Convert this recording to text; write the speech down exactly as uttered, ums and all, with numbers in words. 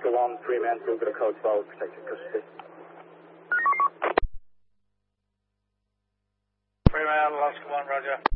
Alaska one, three men, still got a code twelve, protected custody. Three man, Alaska one, roger.